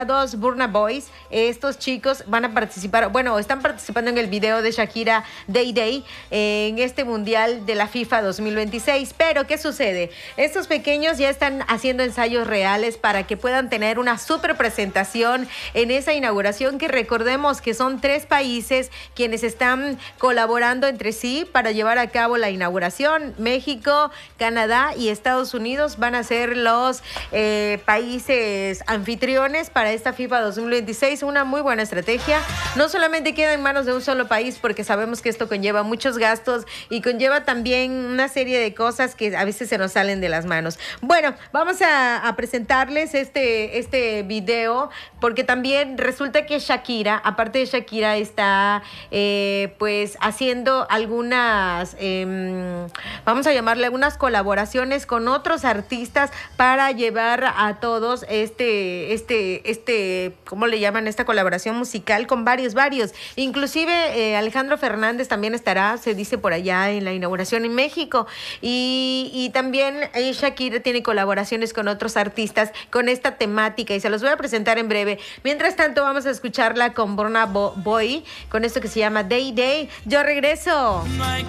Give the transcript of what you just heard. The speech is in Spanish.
Dos Burna Boys, estos chicos van a participar, bueno, están participando en el video de Shakira Day Day en este mundial de la FIFA 2026. Pero, ¿qué sucede? Estos pequeños ya están haciendo ensayos reales para que puedan tener una super presentación en esa inauguración, que recordemos que son 3 países quienes están colaborando entre sí para llevar a cabo la inauguración. México, Canadá y Estados Unidos van a ser los países anfitriones para esta FIFA 2026, una muy buena estrategia. No solamente queda en manos de un solo país, porque sabemos que esto conlleva muchos gastos y conlleva también una serie de cosas que a veces se nos salen de las manos. Bueno, vamos a presentarles este video, porque también resulta que Shakira, aparte de Shakira, está pues haciendo algunas, vamos a llamarle algunas colaboraciones con otros artistas para llevar a todos ¿cómo le llaman? Esta colaboración musical con varios. Inclusive Alejandro Fernández también estará, se dice por allá, en la inauguración en México. Y también Shakira tiene colaboraciones con otros artistas con esta temática y se los voy a presentar en breve. Mientras tanto, vamos a escucharla con Burna Boy, con esto que se llama Day Day. Yo regreso.